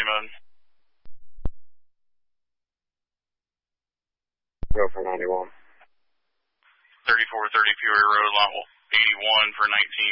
mode. Go for 91. 3430 Peoria Road, lot 81 for 19.